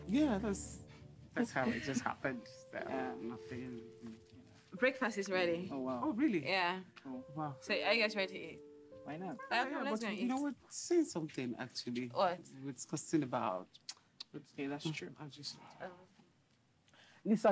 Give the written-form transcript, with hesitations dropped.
Yeah, that's how it just happened. So, nothing. Breakfast is ready. Oh, wow. Oh, really? Yeah. Oh, Wow. So are you guys ready to eat? why not? Come, Yeah, let's but go and you eat. know what? Saying something actually. What? We're discussing about. Yeah, that's true. I just. Lisa